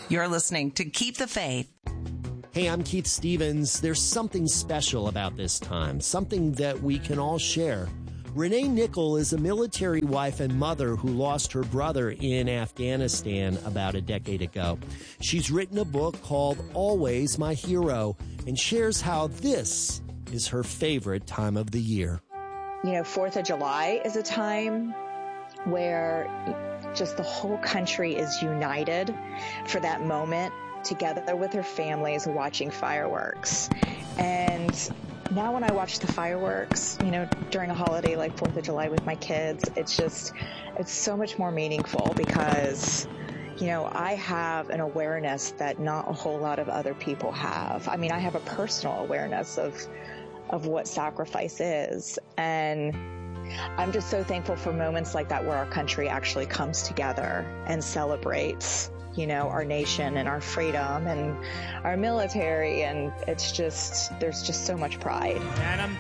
You're listening to Keep the Faith. Hey, I'm Keith Stevens. There's something special about this time, something that we can all share. Renee Nickel is a military wife and mother who lost her brother in Afghanistan about a decade ago. She's written a book called Always My Hero and shares how this is her favorite time of the year. 4th of July is a time where just the whole country is united for that moment together with their families watching fireworks. And now when I watch the fireworks, during a holiday like 4th of July with my kids, it's so much more meaningful because, I have an awareness that not a whole lot of other people have. I mean, I have a personal awareness of what sacrifice is. And I'm just so thankful for moments like that where our country actually comes together and celebrates, our nation and our freedom and our military. And there's just so much pride. And I'm